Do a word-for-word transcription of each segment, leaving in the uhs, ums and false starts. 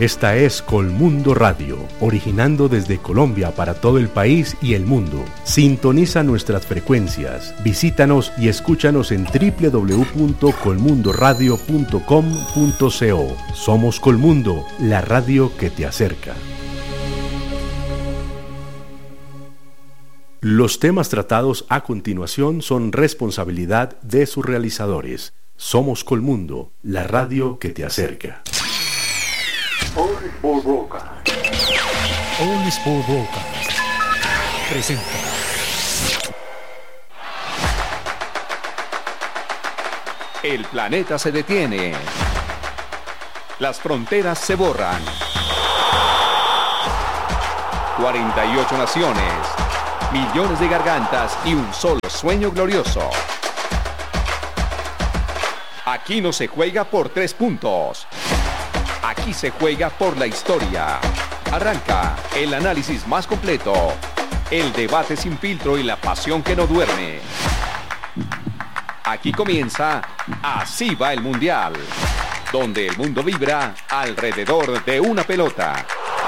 Esta es Colmundo Radio, originando desde Colombia para todo el país y el mundo. Sintoniza nuestras frecuencias, visítanos y escúchanos en doble u doble u doble u punto colmundo radio punto com punto co. Somos Colmundo, la radio que te acerca. Los temas tratados a continuación son responsabilidad de sus realizadores. Somos Colmundo, la radio que te acerca. All Sport Broadcast. All Sport Broadcast presenta El planeta se detiene. Las fronteras se borran. cuarenta y ocho naciones, millones de gargantas y un solo sueño glorioso. Aquí no se juega por tres puntos. Aquí se juega por la historia. Arranca el análisis más completo, el debate sin filtro y la pasión que no duerme. Aquí comienza Así va el Mundial, donde el mundo vibra alrededor de una pelota.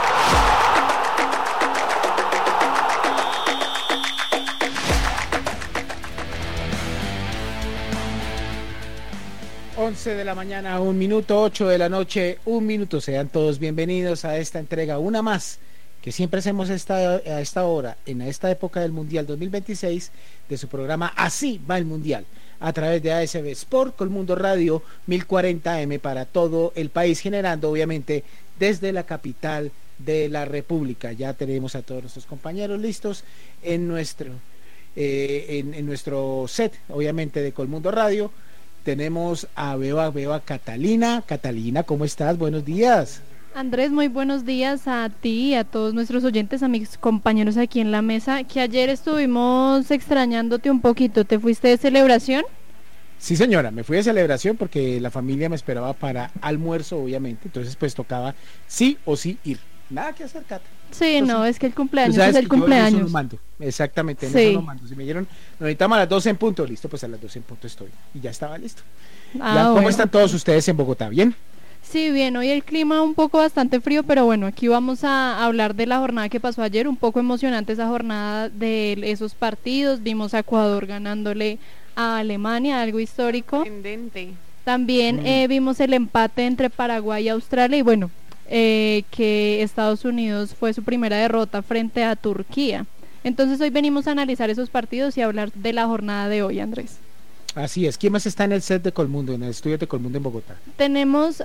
once de la mañana, un minuto, ocho de la noche, un minuto. Sean todos bienvenidos a esta entrega, una más, que siempre hacemos esta, a esta hora, en esta época del Mundial dos mil veintiséis, de su programa Así va el Mundial, a través de A S B Sport, Colmundo Radio, mil cuarenta eme para todo el país, generando obviamente desde la capital de la República. Ya tenemos a todos nuestros compañeros listos en nuestro, eh, en, en nuestro set, obviamente, de Colmundo Radio. Tenemos a Beba, Beba Catalina. Catalina, ¿cómo estás? Buenos días. Andrés, muy buenos días a ti y a todos nuestros oyentes, a mis compañeros aquí en la mesa, que ayer estuvimos extrañándote un poquito. ¿Te fuiste de celebración? Sí, señora, me fui de celebración porque la familia me esperaba para almuerzo, obviamente, entonces pues tocaba sí o sí ir. Nada que hacer, Cata. Sí, entonces, no, es que el cumpleaños es el cumpleaños. Yo, yo mando. Exactamente, sí. No mando. Si me dieron, necesitamos a las doce en punto, listo, pues a las doce en punto estoy. Y ya estaba listo. Ah, ya, ¿cómo bueno. están todos ustedes en Bogotá? ¿Bien? Sí, bien, hoy el clima un poco bastante frío, pero bueno, aquí vamos a hablar de la jornada que pasó ayer, un poco emocionante esa jornada de esos partidos. Vimos a Ecuador ganándole a Alemania, algo histórico. Sorprendente. También mm. eh, vimos el empate entre Paraguay y Australia y bueno, eh, que Estados Unidos fue su primera derrota frente a Turquía. Entonces hoy venimos a analizar esos partidos y a hablar de la jornada de hoy, Andrés. Así es. ¿Quién más está en el set de Colmundo, en el estudio de Colmundo en Bogotá? Tenemos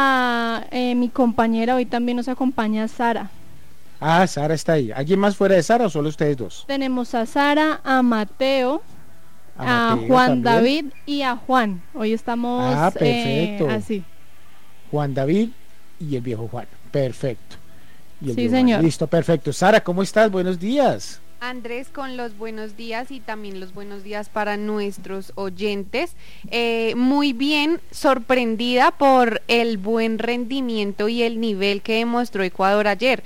a eh, mi compañera, hoy también nos acompaña Sara. Ah, Sara está ahí. ¿Alguien más fuera de Sara o solo ustedes dos? Tenemos a Sara, a Mateo, a, a Mateo Juan también. David y a Juan. Hoy estamos ah, perfecto. Eh, así. Juan David y el viejo Juan. Perfecto. Y el sí, señor. Juan. Listo, perfecto. Sara, ¿cómo estás? Buenos días. Andrés, con los buenos días y también los buenos días para nuestros oyentes. Eh, muy bien, sorprendida por el buen rendimiento y el nivel que demostró Ecuador ayer.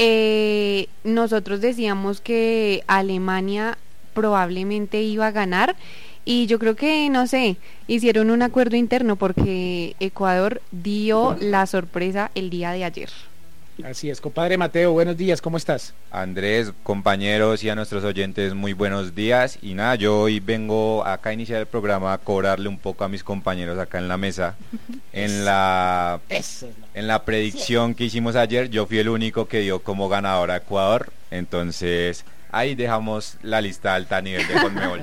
Eh, nosotros decíamos que Alemania probablemente iba a ganar y yo creo que, no sé, hicieron un acuerdo interno porque Ecuador dio la sorpresa el día de ayer. Así es, compadre Mateo, buenos días, ¿cómo estás? Andrés, compañeros y a nuestros oyentes, muy buenos días. Y nada, yo hoy vengo acá a iniciar el programa a cobrarle un poco a mis compañeros acá en la mesa. En la, en la predicción que hicimos ayer, yo fui el único que dio como ganador a Ecuador. Entonces, ahí dejamos la lista alta a nivel de Conmebol.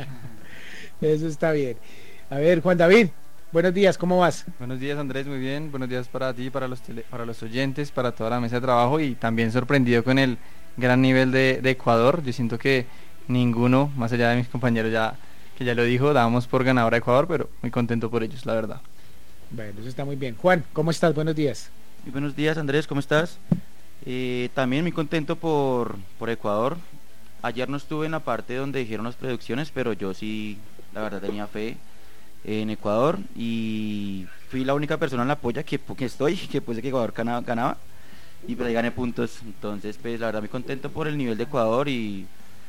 Eso está bien. A ver, Juan David. Buenos días, ¿cómo vas? Buenos días, Andrés, muy bien. Buenos días para ti, para los tele, para los oyentes, para toda la mesa de trabajo y también sorprendido con el gran nivel de, de Ecuador. Yo siento que ninguno, más allá de mis compañeros ya que ya lo dijo, dábamos por ganador a Ecuador, pero muy contento por ellos, la verdad. Bueno, eso está muy bien. Juan, ¿cómo estás? Buenos días. Muy buenos días, Andrés, ¿cómo estás? Eh, también muy contento por, por Ecuador. Ayer no estuve en la parte donde dijeron las predicciones, pero yo sí, la verdad, tenía fe en Ecuador y fui la única persona en la polla que, que estoy, que puse que Ecuador ganaba, ganaba y pues ahí gané puntos. Entonces pues la verdad muy contento por el nivel de Ecuador y,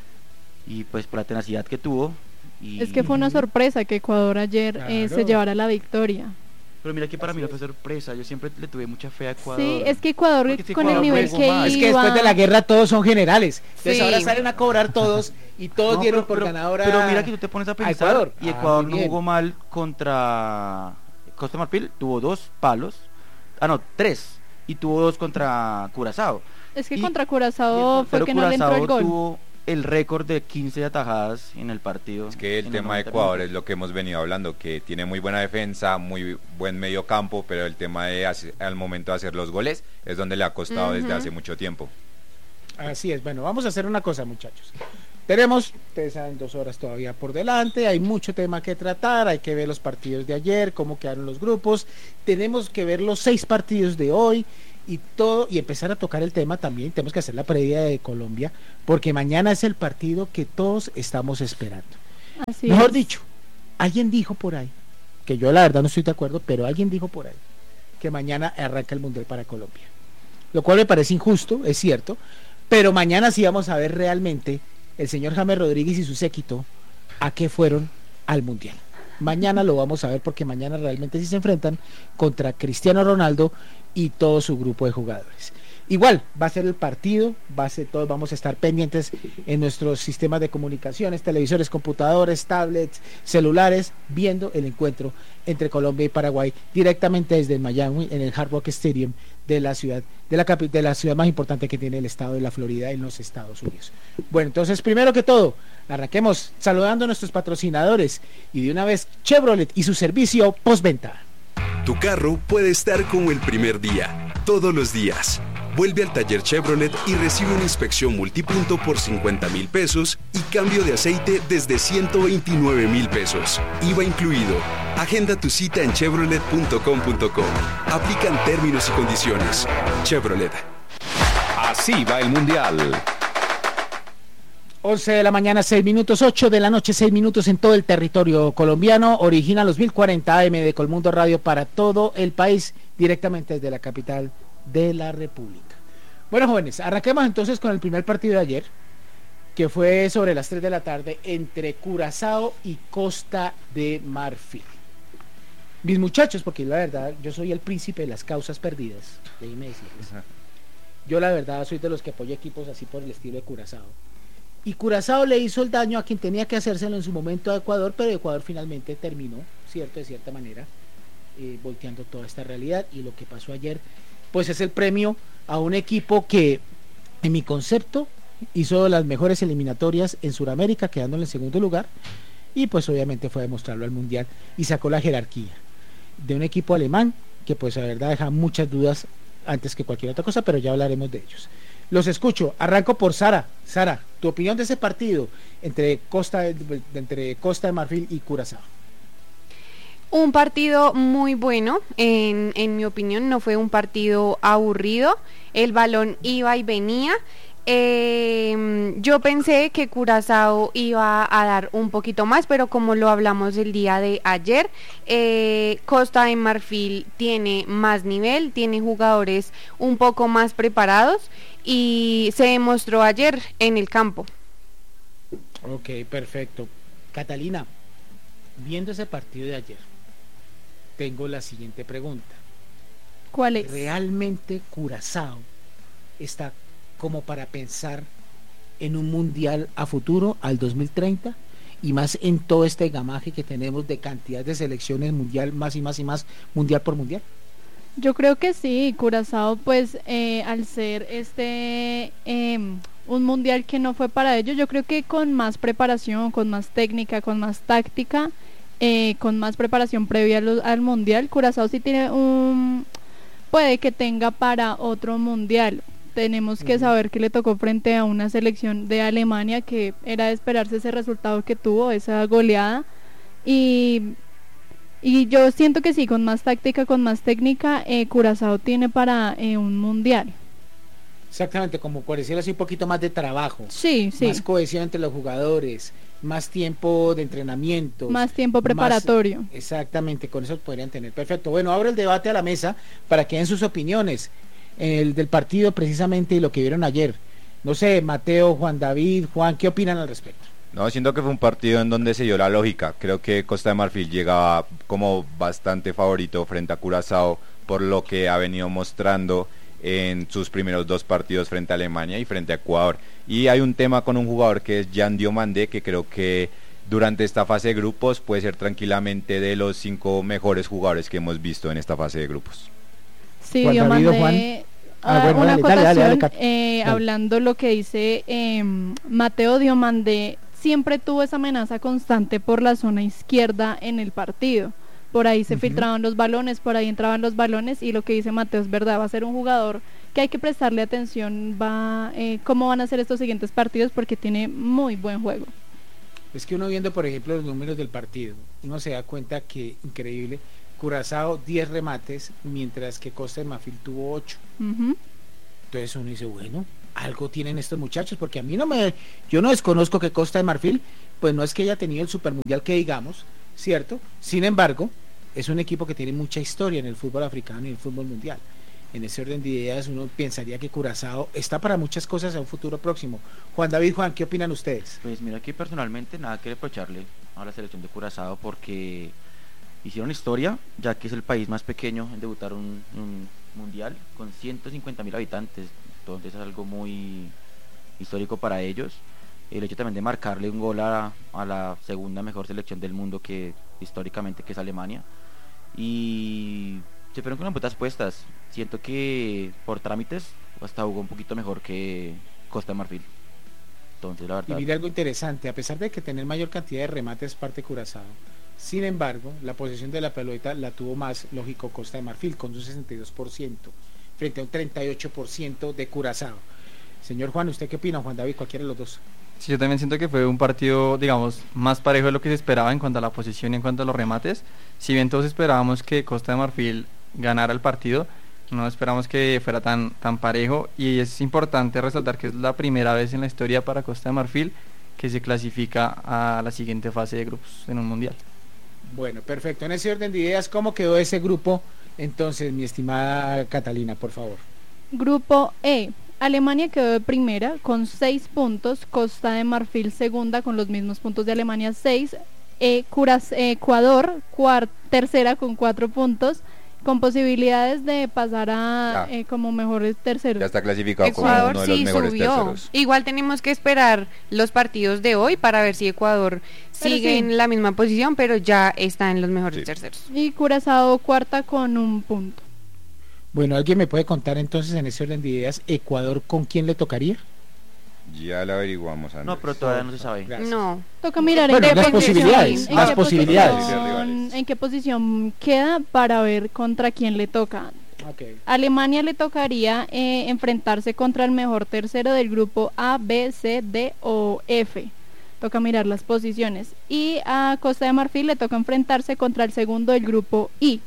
y pues por la tenacidad que tuvo. Y... Es que fue una sorpresa que Ecuador ayer claro. eh, se llevara la victoria. Pero mira que para Así mí no es. fue sorpresa, yo siempre le tuve mucha fe a Ecuador. Sí, es que Ecuador Porque es que con el Ecuador nivel jugó que mal. Es que iba... después de la guerra todos son generales. Entonces Sí. ahora salen a cobrar todos y todos No, dieron pero- por pero- ganadora. Pero mira que tú te pones a pensar Ecuador. y Ah, Ecuador muy no bien. jugó mal contra Costa de Marfil, tuvo dos palos, ah no, tres, y tuvo dos contra Curazao. Es que Y- contra Y Curazao el- fue pero que no le entró Curazao el gol. tuvo el récord de quince atajadas en el partido. Es que el en los tema de noventa Ecuador es minutos. lo que hemos venido hablando, que tiene muy buena defensa, muy buen medio campo, pero el tema de hacer- al momento de hacer los goles es donde le ha costado desde Ujú. hace mucho tiempo. Así es, bueno, vamos a hacer una cosa, muchachos. Tenemos, ustedes saben, dos horas todavía por delante, hay mucho tema que tratar, hay que ver los partidos de ayer, cómo quedaron los grupos, tenemos que ver los seis partidos de hoy y todo, y empezar a tocar el tema también, tenemos que hacer la previa de Colombia, porque mañana es el partido que todos estamos esperando. Así Mejor es. dicho, alguien dijo por ahí, que yo la verdad no estoy de acuerdo, pero alguien dijo por ahí, que mañana arranca el Mundial para Colombia. Lo cual me parece injusto, es cierto, pero mañana sí vamos a ver realmente el señor James Rodríguez y su séquito a qué fueron al Mundial. Mañana lo vamos a ver porque mañana realmente sí se enfrentan contra Cristiano Ronaldo y todo su grupo de jugadores. Igual va a ser el partido, va a ser, todos vamos a estar pendientes en nuestros sistemas de comunicaciones, televisores, computadores, tablets, celulares, viendo el encuentro entre Colombia y Paraguay directamente desde Miami en el Hard Rock Stadium de la ciudad de la capi- de la ciudad más importante que tiene el estado de la Florida en los Estados Unidos. Bueno, entonces primero que todo, arranquemos saludando a nuestros patrocinadores y de una vez Chevrolet y su servicio postventa. Tu carro puede estar como el primer día, todos los días. Vuelve al taller Chevrolet y recibe una inspección multipunto por cincuenta mil pesos y cambio de aceite desde ciento veintinueve mil pesos. I V A incluido. Agenda tu cita en chevrolet punto com punto co. Aplican términos y condiciones. Chevrolet. Así va el Mundial. once de la mañana, seis minutos, ocho de la noche, seis minutos en todo el territorio colombiano. Origina los mil cuarenta A M de Colmundo Radio para todo el país, directamente desde la capital de la República. Bueno, jóvenes, arranquemos entonces con el primer partido de ayer, que fue sobre las tres de la tarde entre Curazao y Costa de Marfil. Mis muchachos, porque la verdad, yo soy el príncipe de las causas perdidas, déjenme decirles. Yo la verdad soy de los que apoya equipos así por el estilo de Curazao. Y Curazao le hizo el daño a quien tenía que hacérselo en su momento a Ecuador, pero Ecuador finalmente terminó, cierto, de cierta manera, eh, volteando toda esta realidad. Y lo que pasó ayer, pues es el premio a un equipo que, en mi concepto, hizo las mejores eliminatorias en Sudamérica, quedando en el segundo lugar, y pues obviamente fue a demostrarlo al Mundial y sacó la jerarquía de un equipo alemán que pues la verdad deja muchas dudas antes que cualquier otra cosa, pero ya hablaremos de ellos. Los escucho, arranco por Sara. Sara, tu opinión de ese partido entre Costa de, entre Costa de Marfil y Curazao. Un partido muy bueno, en, en mi opinión, no fue un partido aburrido, el balón iba y venía. Eh, yo pensé que Curazao iba a dar un poquito más, pero como lo hablamos el día de ayer, eh, Costa de Marfil tiene más nivel, tiene jugadores un poco más preparados y se demostró ayer en el campo. Ok, perfecto. Catalina, viendo ese partido de ayer, tengo la siguiente pregunta. ¿Cuál es? ¿Realmente Curazao está como para pensar en un mundial a futuro, al dos mil treinta, y más en todo este gamaje que tenemos de cantidad de selecciones mundial, más y más y más, mundial por mundial? Yo creo que sí, Curazao pues eh, al ser este eh, un mundial que no fue para ellos, yo creo que con más preparación, con más técnica, con más táctica, eh, con más preparación previa al, al mundial, Curazao sí tiene un, puede que tenga para otro mundial. Tenemos que saber que le tocó frente a una selección de Alemania que era de esperarse ese resultado que tuvo, esa goleada, y y yo siento que sí, con más táctica, con más técnica, eh, Curazao tiene para eh, un mundial. Exactamente, como por decirlo así, un poquito más de trabajo, Sí, sí, más cohesión entre los jugadores, más tiempo de entrenamiento, más tiempo preparatorio. más- exactamente, con eso podrían tener. Perfecto, bueno, abro el debate a la mesa para que den sus opiniones, el del partido precisamente y lo que vieron ayer. No sé, Mateo, Juan David, Juan, ¿qué opinan al respecto? No, siento que fue un partido en donde se dio la lógica. Creo que Costa de Marfil llegaba como bastante favorito frente a Curazao por lo que ha venido mostrando en sus primeros dos partidos frente a Alemania y frente a Ecuador. Y hay un tema con un jugador que es Jan Diomandé, que creo que durante esta fase de grupos puede ser tranquilamente de los cinco mejores jugadores que hemos visto en esta fase de grupos. Sí, Juan David, Diomandé, Juan. Ah, ah, bueno, una dale, dale, dale, acotación, dale, eh, dale. hablando lo que dice eh, Mateo Diomandé, siempre tuvo esa amenaza constante por la zona izquierda en el partido. Por ahí se Ujú. filtraban los balones, por ahí entraban los balones, y lo que dice Mateo es verdad, va a ser un jugador que hay que prestarle atención, va eh, cómo van a ser estos siguientes partidos, porque tiene muy buen juego. Es que uno viendo, por ejemplo, los números del partido, uno se da cuenta que, increíble, Curazao diez remates, mientras que Costa de Marfil tuvo ocho. Ujú. Entonces uno dice, bueno, algo tienen estos muchachos, porque a mí no me, yo no desconozco que Costa de Marfil, pues no es que haya tenido el supermundial que digamos, ¿cierto? Sin embargo, es un equipo que tiene mucha historia en el fútbol africano y el fútbol mundial. En ese orden de ideas uno pensaría que Curazao está para muchas cosas a un futuro próximo. Juan David, Juan, ¿qué opinan ustedes? Pues mira que personalmente nada que reprocharle a la selección de Curazao porque hicieron historia, ya que es el país más pequeño en debutar un, un mundial con ciento cincuenta mil habitantes, entonces es algo muy histórico para ellos. El hecho también de marcarle un gol a, a la segunda mejor selección del mundo que históricamente que es Alemania, y se fueron con las botas puestas. Siento que por trámites hasta jugó un poquito mejor que Costa de Marfil. Entonces la Y verdad, mira algo interesante, a pesar de que tener mayor cantidad de remates parte Curazao, sin embargo, la posesión de la pelota la tuvo más, lógico, Costa de Marfil, con un sesenta y dos por ciento, frente a un treinta y ocho por ciento de Curazao. Señor Juan, ¿usted qué opina? Juan David, cualquiera de los dos. Sí, yo también siento que fue un partido, digamos, más parejo de lo que se esperaba en cuanto a la posición y en cuanto a los remates. Si bien todos esperábamos que Costa de Marfil ganara el partido, no esperamos que fuera tan, tan parejo, y es importante resaltar que es la primera vez en la historia para Costa de Marfil que se clasifica a la siguiente fase de grupos en un mundial. Bueno, perfecto. En ese orden de ideas, ¿cómo quedó ese grupo? Entonces, mi estimada Catalina, por favor. Grupo E. Alemania quedó de primera con seis puntos, Costa de Marfil segunda con los mismos puntos de Alemania, seis, eh, Curaz- eh, Ecuador cuart- tercera con cuatro puntos, con posibilidades de pasar a Ya. eh, como mejores terceros. Ya está clasificado como Ecuador uno de los sí mejores subió. terceros. Igual tenemos que esperar los partidos de hoy para ver si Ecuador Pero sigue sí. en la misma posición, pero ya está en los mejores Sí. terceros. Y Curazao cuarta con un punto. Bueno, ¿alguien me puede contar entonces en ese orden de ideas, Ecuador con quién le tocaría? Ya lo averiguamos, Andrés. no, pero todavía no se sabe. Gracias. No. Toca mirar Bueno, en, qué las posición- posibilidades, en las qué posibilidades. posición- en qué posición queda para ver contra quién le toca. Ok. Alemania le tocaría eh, enfrentarse contra el mejor tercero del grupo A, B, C, D o F. Toca mirar las posiciones. Y a Costa de Marfil le toca enfrentarse contra el segundo del grupo I,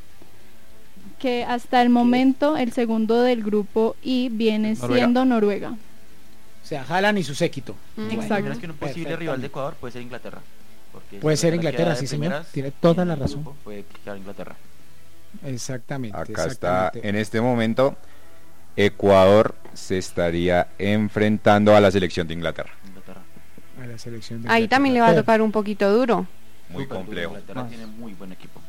que hasta el momento el segundo del grupo I viene Noruega. siendo Noruega. O sea, Haaland y su séquito. Mm. Bueno, Exacto. mientras que un posible Perfectamente. rival de Ecuador puede ser Inglaterra. porque si Puede ser Inglaterra, queda de sí, señor. primeras Tiene toda en la el razón. grupo, Puede quedar Inglaterra. Exactamente. Acá está, exactamente. en este momento, Ecuador se estaría enfrentando a la selección de Inglaterra. Inglaterra. A la selección de Ahí Inglaterra. también le va a Pero, tocar un poquito duro. Muy Súper duro, complejo. Inglaterra Más. tiene muy buen equipo.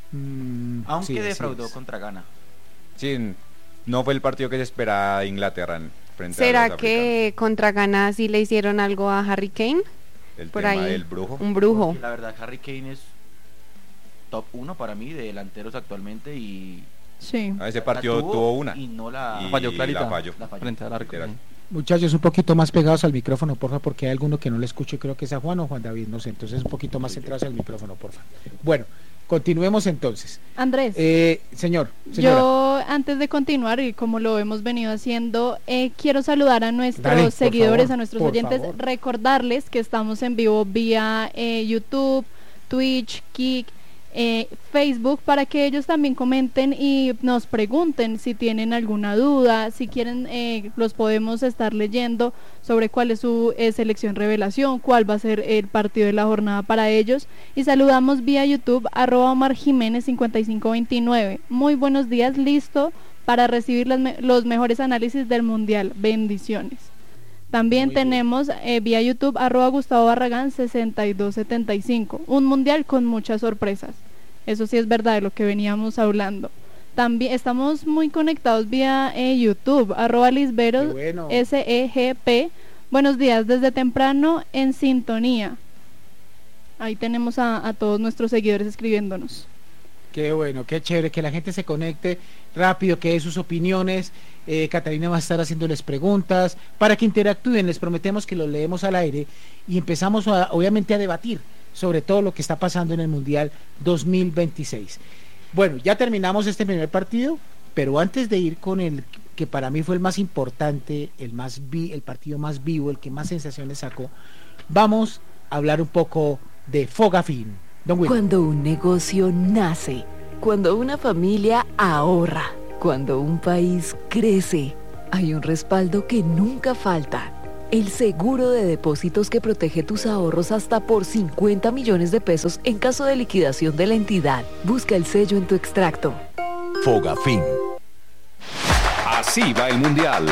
mm, Aunque sí, así defraudó es. contra Ghana. Sí, no fue el partido que se esperaba de Inglaterra en- frente a ¿Será los que contra Ghana sí le hicieron algo a Harry Kane? africanos. El por tema ahí? del brujo. Un brujo. Porque la verdad, Harry Kane es top uno para mí de delanteros actualmente y Sí. A ese la partido tuvo una y no la y Falló clarita. la falló. La falló. Frente al arco. Literal. Muchachos, un poquito más pegados al micrófono, porfa, porque hay alguno que no le escucho, creo que es a Juan o Juan David, no sé, entonces un poquito más centrados al micrófono, porfa. Bueno, continuemos entonces. Andrés. Eh, señor, señora. Yo, antes de continuar, y como lo hemos venido haciendo, eh, quiero saludar a nuestros Dale, por seguidores, favor, a nuestros por oyentes, favor. recordarles que estamos en vivo vía eh, YouTube, Twitch, Kik, eh, Facebook, para que ellos también comenten y nos pregunten si tienen alguna duda, si quieren, eh, los podemos estar leyendo sobre cuál es su eh, selección revelación, cuál va a ser el partido de la jornada para ellos. Y saludamos vía YouTube, arroba Omar Jiménez cincuenta y cinco veintinueve. Muy buenos días, listo para recibir las me- los mejores análisis del Mundial. Bendiciones. También Muy bien. tenemos eh, vía YouTube arroba Gustavo Barragán sesenta y dos setenta y cinco. Un mundial con muchas sorpresas. Eso sí es verdad de lo que veníamos hablando. También estamos muy conectados vía eh, YouTube, arroba Lisberos, Qué bueno. S E G P. Buenos días, desde temprano en sintonía. Ahí tenemos a, a todos nuestros seguidores escribiéndonos. Qué bueno, qué chévere, que la gente se conecte rápido, que dé sus opiniones. eh, Catalina va a estar haciéndoles preguntas para que interactúen. Les prometemos que los leemos al aire y empezamos a, obviamente a debatir sobre todo lo que está pasando en el Mundial dos mil veintiséis. Bueno, ya terminamos este primer partido, pero antes de ir con el que para mí fue el más importante, el más vi, el partido más vivo, el que más sensaciones sacó, vamos a hablar un poco de Fogafín. Don William. Cuando un negocio nace, cuando una familia ahorra, cuando un país crece, hay un respaldo que nunca falta. El seguro de depósitos que protege tus ahorros hasta por cincuenta millones de pesos en caso de liquidación de la entidad. Busca el sello en tu extracto. Fogafín. Así va el Mundial.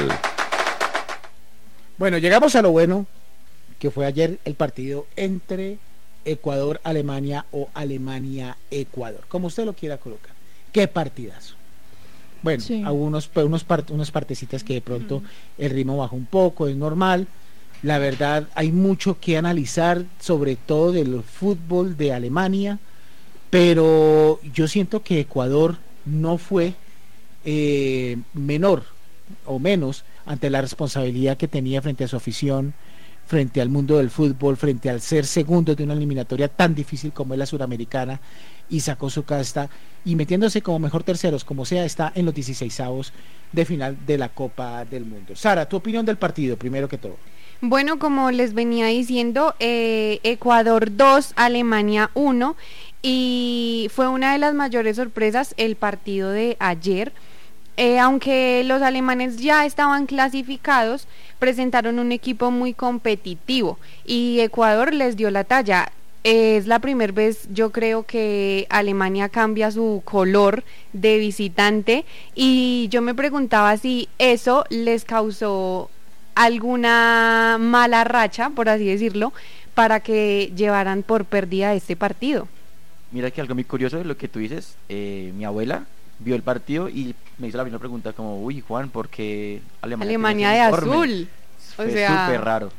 Bueno, llegamos a lo bueno, que fue ayer el partido entre Ecuador-Alemania o Alemania-Ecuador, como usted lo quiera colocar. Qué partidazo. Bueno, Sí. a unos, unos part, unas partecitas que de pronto el ritmo bajó un poco, es normal. La verdad, hay mucho que analizar, sobre todo del fútbol de Alemania, pero yo siento que Ecuador no fue eh, menor o menos ante la responsabilidad que tenía frente a su afición, frente al mundo del fútbol, frente al ser segundo de una eliminatoria tan difícil como es la suramericana, y sacó su casta, y metiéndose como mejor terceros, como sea, está en los dieciseisavos de final de la Copa del Mundo. Sara, tu opinión del partido, primero que todo. Bueno, como les venía diciendo, eh, Ecuador dos, Alemania uno, y fue una de las mayores sorpresas el partido de ayer. Eh, aunque los alemanes ya estaban clasificados, presentaron un equipo muy competitivo y Ecuador les dio la talla. Eh, es la primera vez, yo creo, que Alemania cambia su color de visitante, y yo me preguntaba si eso les causó alguna mala racha, por así decirlo, para que llevaran por pérdida este partido. Mira que algo muy curioso de lo que tú dices, eh, mi abuela vio el partido y me hizo la misma pregunta como, uy, Juan, ¿por qué Alemania, Alemania tiene de ese uniforme?" azul. O Fue sea, súper raro.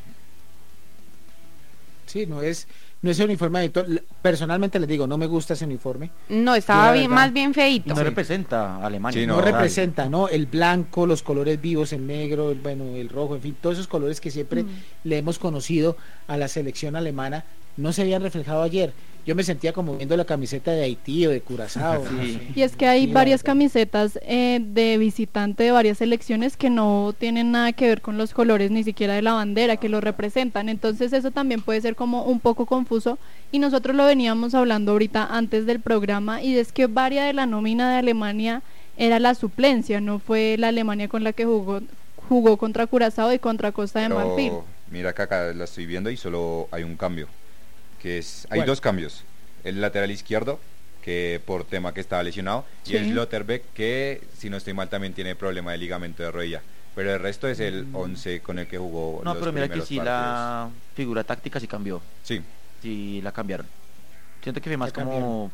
Sí, no es, no es el uniforme de to- personalmente les digo, no me gusta ese uniforme. no, estaba Yo la bien, verdad- más bien feíto. No representa a Alemania. Sí, no, no, representa, ¿no? El blanco, los colores vivos, el negro, el, bueno, el rojo, en fin, todos esos colores que siempre Mm. le hemos conocido a la selección alemana, no se habían reflejado ayer. Yo me sentía como viendo la camiseta de Haití o de Curazao. Sí. no sé. Y es que hay Sí, la varias verdad. camisetas eh, de visitante de varias selecciones que no tienen nada que ver con los colores ni siquiera de la bandera que lo representan. Entonces eso también puede ser como un poco confuso, y nosotros lo veníamos hablando ahorita antes del programa, y es que varia de la nómina de Alemania era la suplencia, no fue la Alemania con la que jugó jugó contra Curazao y contra Costa de Pero Marfil. mira que acá la estoy viendo y solo hay un cambio, que es, hay ¿Cuál? dos cambios. El lateral izquierdo, que por tema que estaba lesionado, Sí. y el Schlotterbeck, que si no estoy mal también tiene problema de ligamento de rodilla. Pero el resto es el once con el que jugó No, los pero mira que primeros sí, partidos. la figura táctica sí cambió. Sí, Sí, la cambiaron. Siento que fue más La como cambiaron.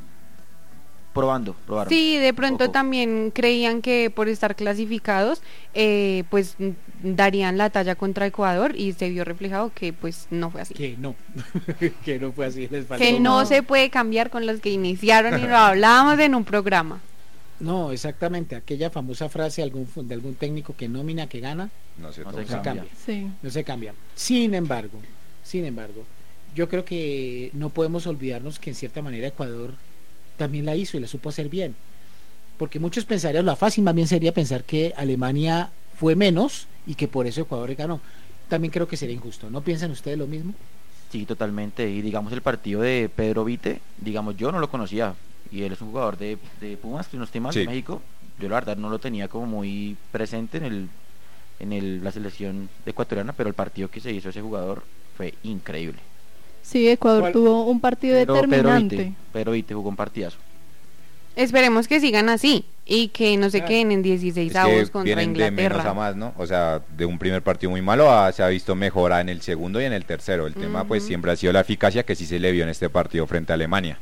probando, probaron. Sí, de pronto Ojo. también creían que por estar clasificados, eh, pues mm, darían la talla contra Ecuador, y se vio reflejado que pues no fue así. Que no, que no fue así. Les faltó Que no más. se puede cambiar con los que iniciaron y lo hablábamos en un programa. No, exactamente, aquella famosa frase algún, de algún técnico que nómina que gana, no sé No cómo se no se cambia. cambia. Sí. No se cambia. Sin embargo, sin embargo, yo creo que no podemos olvidarnos que en cierta manera Ecuador también la hizo y la supo hacer bien. Porque muchos pensarían, la fácil más bien sería pensar que Alemania fue menos y que por eso Ecuador ganó. También creo que sería injusto. ¿No piensan ustedes lo mismo? Sí, totalmente. Y digamos el partido de Pedro Vite, digamos yo no lo conocía. Y él es un jugador de, de Pumas, si no estoy mal, Sí. de México. Yo la verdad no lo tenía como muy presente en el en el, la selección ecuatoriana, pero el partido que se hizo ese jugador fue increíble. Sí, Ecuador ¿Cuál? tuvo un partido Pedro, Pedro determinante. Vite, Pedro Vite jugó un partidazo. Esperemos que sigan así, y que no se Claro. queden en dieciséis Es que avos contra vienen de menos a Inglaterra. más, ¿no? O sea, de un primer partido muy malo a- se ha visto mejora en el segundo y en el tercero. El tema pues Ujú. siempre ha sido la eficacia que sí se le vio en este partido frente a Alemania.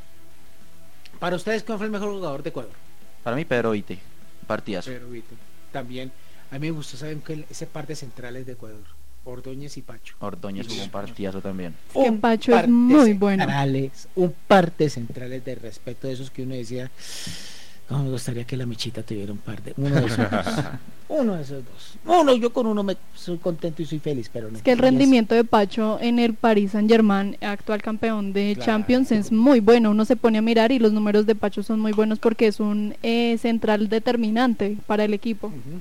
Para ustedes, ¿cuál fue el mejor jugador de Ecuador? Para mí, Pedro Vite, partidazo. Pedro Vito. También, a mí me gustó, ¿saben qué? Ese par de centrales de Ecuador, Ordóñez y Pacho. Ordóñez jugó un partidazo también. que Un Pacho par es muy de bueno. centrales, un par de centrales de respeto, de esos que uno decía, no me gustaría que la Michita tuviera un par de, uno de esos dos, uno de esos dos, uno, yo con uno me soy contento y soy feliz, pero no. Es que el Y rendimiento de Pacho en el Paris Saint Germain, actual campeón de Claro. Champions, es muy bueno. Uno se pone a mirar y los números de Pacho son muy buenos porque es un eh, central determinante para el equipo. Ujú.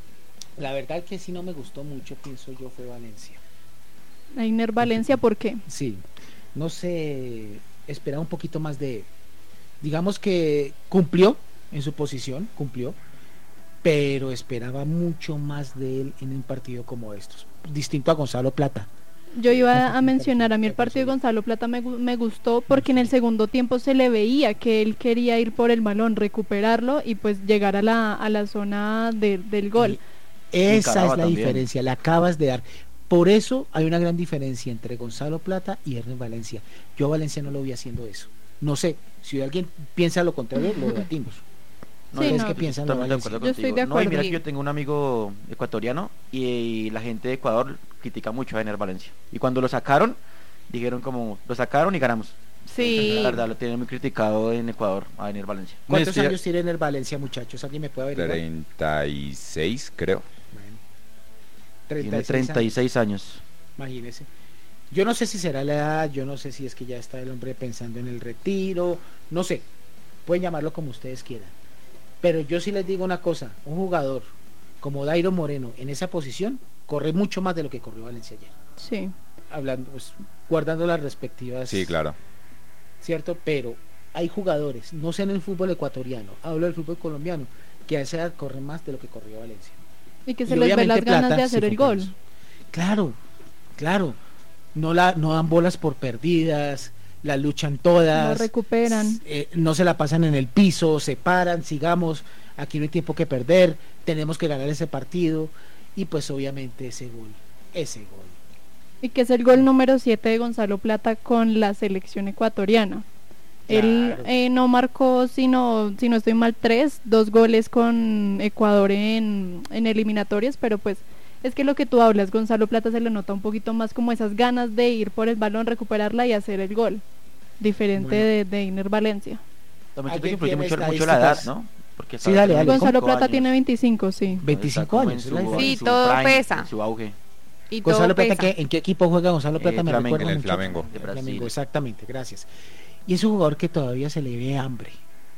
La verdad que sí no me gustó mucho, pienso yo, fue Valencia. Einer Valencia, ¿por qué? Sí, no sé, esperaba un poquito más de, digamos que cumplió en su posición, cumplió, pero esperaba mucho más de él en un partido como estos, distinto a Gonzalo Plata. Yo iba a mencionar, a mí el partido de Gonzalo Plata me, gu- me gustó porque en el segundo tiempo se le veía que él quería ir por el balón, recuperarlo y pues llegar a la, a la zona de- del gol. Esa Encaraba es la también. diferencia, la acabas de dar. Por eso hay una gran diferencia entre Gonzalo Plata y Ernest Valencia. Yo a Valencia no lo vi haciendo eso. No sé, si alguien piensa lo contrario, lo debatimos. No, Sí, yo no. ¿Ustedes qué piensan de Totalmente de Valencia? acuerdo Yo estoy contigo. de No, y mira acuerdo. que yo tengo un amigo ecuatoriano y, y la gente de Ecuador critica mucho a Ener Valencia. Y cuando lo sacaron, dijeron como, lo sacaron y ganamos. Sí. La verdad, lo tienen muy criticado en Ecuador a Ener Valencia. ¿Cuántos estoy- años tiene en el Valencia, muchachos? ¿Alguien me puede averiguar? treinta y seis, creo. Bueno, Tiene treinta y seis treinta y años, seis años. imagínese. Yo no sé si será la edad, yo no sé si es que ya está el hombre pensando en el retiro, no sé, pueden llamarlo como ustedes quieran. Pero yo sí les digo una cosa, un jugador como Dairo Moreno en esa posición corre mucho más de lo que corrió Valencia ayer. Sí. Hablando, pues, guardando las respectivas, Sí, claro. ¿cierto? Pero hay jugadores, no sé en el fútbol ecuatoriano, hablo del fútbol colombiano, que a esa edad corren más de lo que corrió Valencia. Y que Y se les ve obviamente las ganas Plata, de hacer sí, el gol. compramos. Claro, claro. No la, no dan bolas por perdidas, la luchan todas. Lo recuperan. eh, no se la pasan en el piso, se paran, sigamos, aquí no hay tiempo que perder, tenemos que ganar ese partido. Y pues obviamente ese gol, ese gol. Y que es el gol número siete de Gonzalo Plata con la selección ecuatoriana. Él Claro. eh, no marcó, sino, si no estoy mal, tres, dos goles con Ecuador en, en eliminatorias, pero pues es que lo que tú hablas, Gonzalo Plata se le nota un poquito más como esas ganas de ir por el balón, recuperarla y hacer el gol, diferente Bueno. de, de Einer Valencia. También siento ¿Alguien que influye tiene mucho, mucho la edad, estadísticas? ¿no? Porque Sí, dale, dale. Gonzalo veinticinco Plata años. tiene veinticinco, sí. veinticinco Está como años. en es su- la en diferencia. Sí, su todo prime, pesa. en su auge. Y todo Gonzalo Plata, pesa. ¿qué- ¿en qué equipo juega Gonzalo Plata? Eh, Me Flamengo. recuerda En el mucho. Flamengo. De El Brasil. Flamengo, exactamente, gracias. Y es un jugador que todavía se le ve hambre.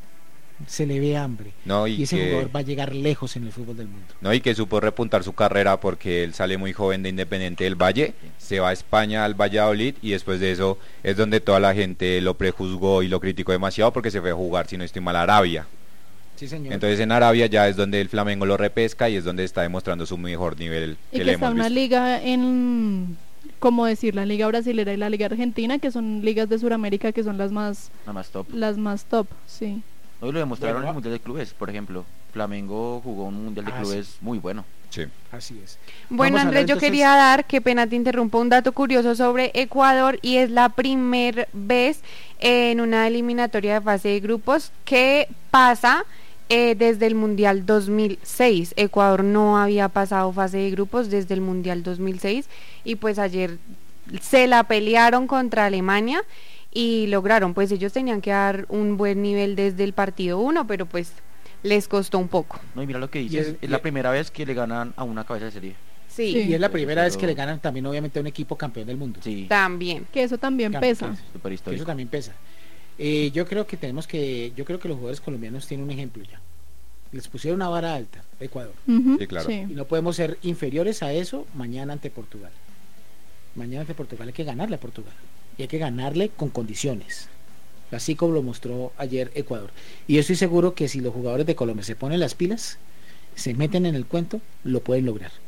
Se le ve hambre. No, Y y ese que, jugador va a llegar lejos en el fútbol del mundo. no, y que supo repuntar su carrera porque él sale muy joven de Independiente del Valle, se va a España al Valladolid y después de eso es donde toda la gente lo prejuzgó y lo criticó demasiado porque se fue a jugar, si no estoy mal, a Arabia. Sí, señor. Entonces en Arabia ya es donde el Flamengo lo repesca y es donde está demostrando su mejor nivel Y que que le está hemos una visto. liga en, como decir, la liga brasilera y la liga argentina, que son ligas de Sudamérica que son las más, Nada más top. las más top, sí. Hoy lo demostraron Bueno, en el Mundial de Clubes, por ejemplo. Flamengo jugó un Mundial de Ah, Clubes muy bueno. Sí. Así es. Bueno, Vamos a Andrés, hablar yo entonces- quería dar, qué pena te interrumpo, un dato curioso sobre Ecuador y es la primera vez en una eliminatoria de fase de grupos que pasa eh, desde el Mundial dos mil seis. Ecuador no había pasado fase de grupos desde el Mundial dos mil seis y pues ayer se la pelearon contra Alemania y lograron, pues ellos tenían que dar un buen nivel desde el partido uno, pero pues les costó un poco. No, y mira lo que Y dices, es- es, y- la primera vez que le ganan a una cabeza de serie. Sí, Sí. Y es la Pues primera vez eso- que le ganan también obviamente a un equipo campeón del mundo. Sí, también. Que eso también Campeón. pesa. súper Que histórico. eso también pesa. Eh, yo creo que tenemos que, yo creo que los jugadores colombianos tienen un ejemplo ya. Les pusieron una vara alta, Ecuador. Ujú, Sí, claro. Y no podemos ser inferiores a eso mañana ante Portugal. Mañana ante Portugal hay que ganarle a Portugal. Y hay que ganarle con condiciones. Así como lo mostró ayer Ecuador. Y yo estoy seguro que si los jugadores de Colombia se ponen las pilas, se meten en el cuento, lo pueden lograr.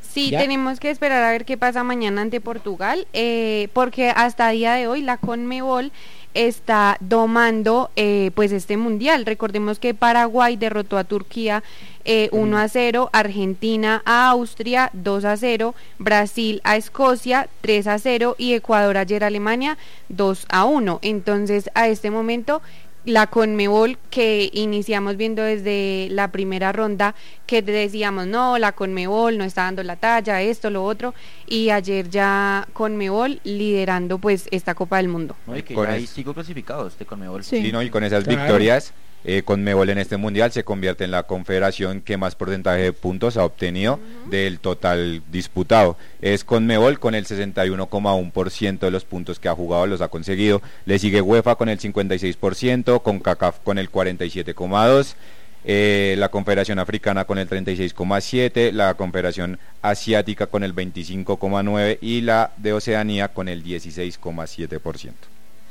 Sí, ¿Ya? tenemos que esperar a ver qué pasa mañana ante Portugal, eh, porque hasta día de hoy la Conmebol está domando eh, pues este mundial. Recordemos que Paraguay derrotó a Turquía eh, uno a cero, Argentina a Austria dos a cero, Brasil a Escocia tres a cero y Ecuador ayer a Alemania dos a uno. Entonces, a este momento la Conmebol, que iniciamos viendo desde la primera ronda, que decíamos, no, la Conmebol no está dando la talla, esto, lo otro, y ayer ya Conmebol liderando pues esta Copa del Mundo. No, y que Con ya hay es- cinco clasificados de Conmebol. Sí. Sí, ¿no? Y con esas Claro. victorias, eh, Conmebol en este mundial se convierte en la confederación que más porcentaje de puntos ha obtenido uh-huh. del total disputado. Es Conmebol con el sesenta y uno coma uno por ciento de los puntos que ha jugado los ha conseguido. Le sigue UEFA con el cincuenta y seis por ciento, CONCACAF con el cuarenta y siete coma dos por ciento. Eh, la Confederación Africana con el treinta y seis coma siete por ciento, la Confederación Asiática con el veinticinco coma nueve por ciento y la de Oceanía con el dieciséis coma siete por ciento.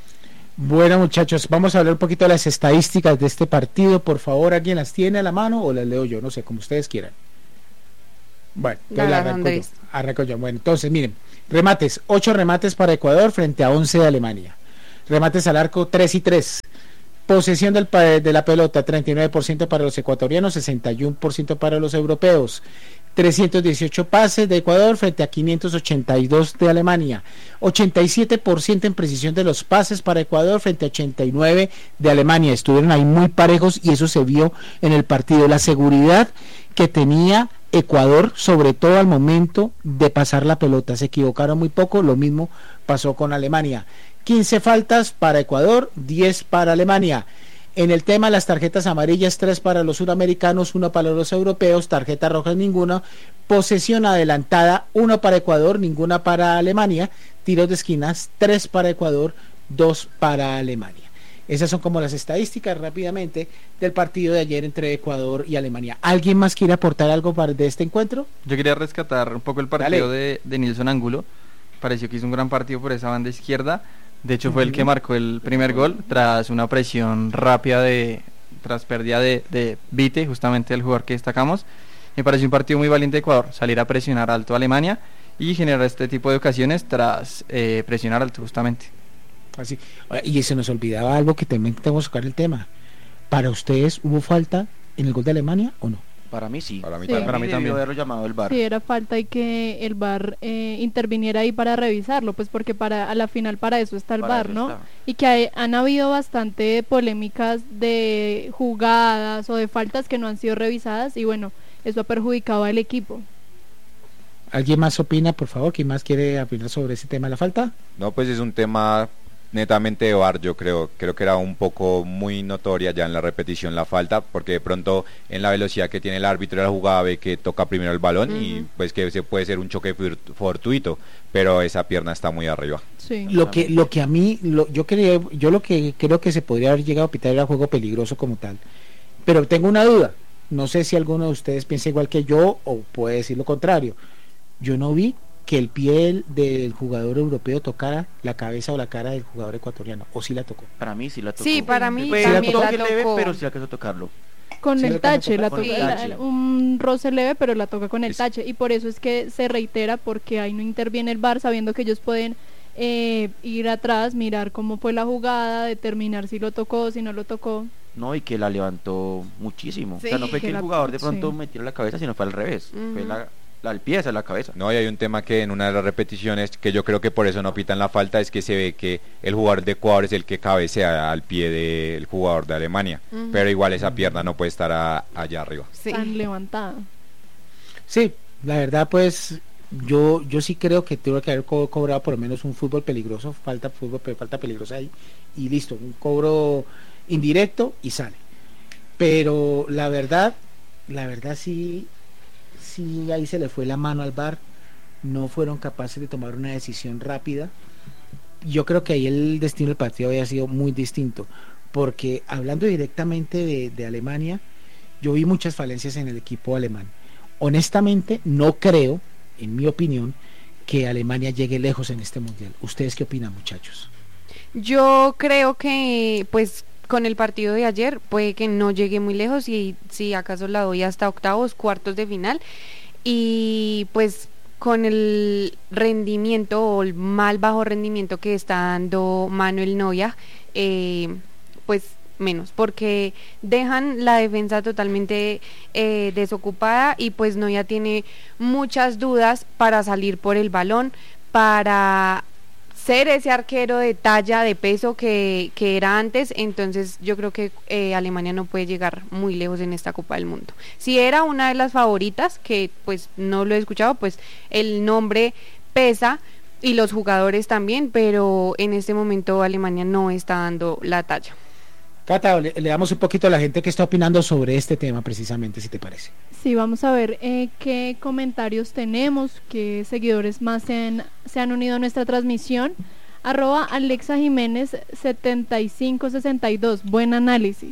Bueno, muchachos, vamos a hablar un poquito de las estadísticas de este partido. Por favor, ¿alguien las tiene a la mano o las leo yo? No sé, como ustedes quieran. Bueno, entonces Dale, arranco Andrés. yo. Arranco yo. Bueno, entonces, miren, remates, ocho remates para Ecuador frente a once de Alemania. Remates al arco, tres y tres. Posesión del pa- de la pelota, treinta y nueve por ciento para los ecuatorianos, sesenta y uno por ciento para los europeos. trescientos dieciocho pases de Ecuador frente a quinientos ochenta y dos de Alemania. ochenta y siete por ciento en precisión de los pases para Ecuador frente a ochenta y nueve por ciento de Alemania. Estuvieron ahí muy parejos y eso se vio en el partido. La seguridad que tenía Ecuador, sobre todo al momento de pasar la pelota. Se equivocaron muy poco, lo mismo pasó con Alemania. quince faltas para Ecuador, diez para Alemania. En el tema de las tarjetas amarillas, tres para los suramericanos, uno para los europeos, tarjetas rojas ninguna, posesión adelantada, uno para Ecuador, ninguna para Alemania, tiros de esquinas, tres para Ecuador, dos para Alemania. Esas son como las estadísticas rápidamente del partido de ayer entre Ecuador y Alemania. ¿Alguien más quiere aportar algo para, de este encuentro? Yo quería rescatar un poco el partido de, de Nilson Angulo. Pareció que hizo un gran partido por esa banda izquierda. De hecho fue el que marcó el primer gol tras una presión rápida de tras pérdida de, de Vite, justamente el jugador que destacamos. Me pareció un partido muy valiente de Ecuador, salir a presionar alto a Alemania y generar este tipo de ocasiones tras eh, presionar alto justamente. Así. Y se nos olvidaba algo que también tenemos que tocar el tema. ¿Para ustedes hubo falta en el gol de Alemania o no? Para mí sí. Para mí Sí. también. Para mí debió también. haberlo llamado el V A R. Sí, era falta y que el V A R eh, interviniera ahí para revisarlo, pues porque para a la final para eso está el Para V A R, eso ¿no? está. Y que hay- han habido bastante polémicas de jugadas o de faltas que no han sido revisadas y bueno, eso ha perjudicado al equipo. ¿Alguien más opina, por favor? ¿Quién más quiere opinar sobre ese tema de la falta? No, pues es un tema netamente de V A R, yo creo, creo que era un poco muy notoria ya en la repetición la falta, porque de pronto en la velocidad que tiene el árbitro de la jugada ve que toca primero el balón Ujú. y pues que se puede ser un choque fortu- fortuito, pero esa pierna está muy arriba. Sí. Lo que, lo que a mí, lo, yo quería, yo lo que creo que se podría haber llegado a pitar era juego peligroso como tal. Pero tengo una duda. No sé si alguno de ustedes piensa igual que yo o puede decir lo contrario. Yo no vi que el pie del jugador europeo tocara la cabeza o la cara del jugador ecuatoriano, o sí la tocó. Para mí sí la tocó. Sí, para mí Pues, también un la toque leve, tocó. pero sí alcanzó a tocarlo. Con Sí, el la toca tache, la con toca, el la- tache. un roce leve, pero la toca con el Es- tache y por eso es que se reitera porque ahí no interviene el V A R sabiendo que ellos pueden eh, ir atrás, mirar cómo fue la jugada, determinar si lo tocó, si no lo tocó. No, y que la levantó muchísimo. O sea, no Sí, fue que que el la- jugador de pronto sí. metió la cabeza, sino fue al revés. Fue Ujú. la, la al pie, esa es la cabeza. No, y hay un tema que en una de las repeticiones, que yo creo que por eso no pitan la falta, es que se ve que el jugador de Ecuador es el que cabecea al pie del jugador de Alemania, Ujú. pero igual esa pierna no puede estar a- allá arriba. Sí. Tan levantada. Sí, la verdad pues yo yo sí creo que tuvo que haber co- cobrado por lo menos un fútbol peligroso, falta fútbol, pe- falta peligrosa ahí y listo, un cobro indirecto y sale. Pero la verdad, la verdad sí sí ahí se le fue la mano al V A R, no fueron capaces de tomar una decisión rápida. Yo creo que ahí el destino del partido había sido muy distinto, porque hablando directamente de, de Alemania, yo vi muchas falencias en el equipo alemán. Honestamente, no creo, en mi opinión, que Alemania llegue lejos en este mundial. ¿Ustedes qué opinan, muchachos? Yo creo que pues con el partido de ayer puede que no llegue muy lejos y si acaso la doy hasta octavos, cuartos de final. y pues con el rendimiento o el mal bajo rendimiento que está dando Manuel Neuer, eh, pues menos, porque dejan la defensa totalmente eh, desocupada y pues Neuer tiene muchas dudas para salir por el balón, para ser ese arquero de talla, de peso que, que era antes. Entonces yo creo que eh, Alemania no puede llegar muy lejos en esta Copa del Mundo. Si era una de las favoritas, que pues no lo he escuchado, pues el nombre pesa y los jugadores también, pero en este momento Alemania no está dando la talla. Cata, le, le damos un poquito a la gente que está opinando sobre este tema precisamente, si te parece. Sí, vamos a ver eh, qué comentarios tenemos, qué seguidores más se han, se han unido a nuestra transmisión. Arroba Alexa Jiménez setenta y cinco sesenta y dos, buen análisis.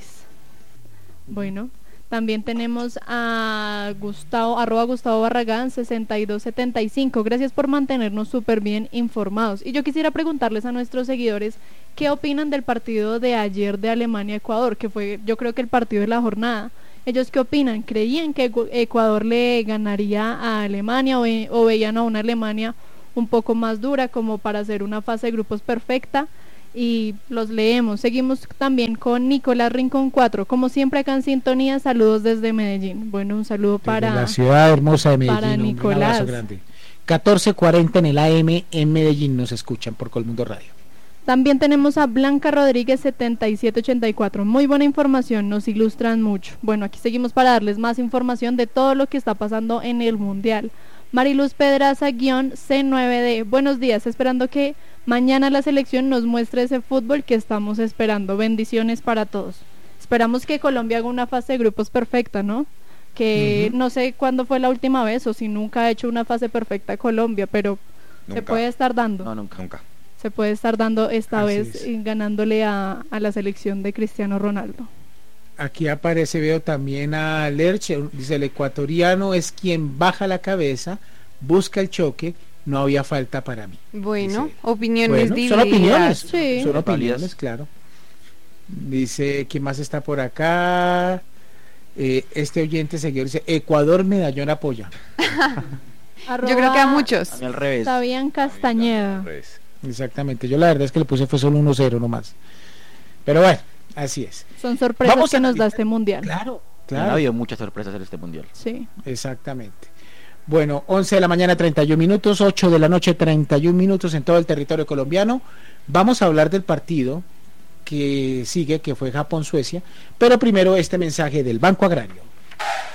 Bueno, también tenemos a Gustavo, arroba Gustavo Barragán sesenta y dos setenta y cinco, gracias por mantenernos súper bien informados. Y yo quisiera preguntarles a nuestros seguidores qué opinan del partido de ayer de Alemania-Ecuador, que fue yo creo que el partido de la jornada. ¿Ellos qué opinan? ¿Creían que Ecuador le ganaría a Alemania o, ve, o veían a una Alemania un poco más dura como para hacer una fase de grupos perfecta? Y los leemos. Seguimos también con Nicolás Rincón cuatro, como siempre acá en sintonía, saludos desde Medellín. Bueno, un saludo para la ciudad hermosa de Medellín, para Nicolás. Un abrazo grande. catorce cuarenta en el A M en Medellín nos escuchan por Colmundo Radio. También tenemos a Blanca Rodríguez setenta y siete ochenta y cuatro, muy buena información, nos ilustran mucho. Bueno, aquí seguimos para darles más información de todo lo que está pasando en el Mundial. Mariluz Pedraza guión C nueve D, buenos días, esperando que mañana la selección nos muestre ese fútbol que estamos esperando. Bendiciones para todos. Esperamos que Colombia haga una fase de grupos perfecta, ¿no? Que uh-huh. no sé cuándo fue la última vez o si nunca ha hecho una fase perfecta Colombia, pero nunca. Se puede estar dando. No, nunca, nunca. Se puede estar dando esta Así vez es. ganándole a, a la selección de Cristiano Ronaldo. Aquí aparece, veo también a Lerche, dice el ecuatoriano es quien baja la cabeza, busca el choque, no había falta para mí. Bueno, dice, opiniones bueno, divididas. son opiniones, sí. son opiniones, claro. Dice, ¿quién más está por acá? Eh, este oyente seguidor dice, Ecuador medallón apoya. Yo creo que a muchos. A mí al revés. Fabián Castañeda. Exactamente, yo la verdad es que le puse fue solo uno cero nomás. Pero bueno, así es. Son sorpresas Vamos que a nos analizar. da este mundial. Claro, Ha claro. habido muchas sorpresas en este mundial. Sí. Exactamente. Bueno, once de la mañana treinta y un minutos, ocho de la noche treinta y un minutos en todo el territorio colombiano. Vamos a hablar del partido que sigue, que fue Japón-Suecia, pero primero este mensaje del Banco Agrario.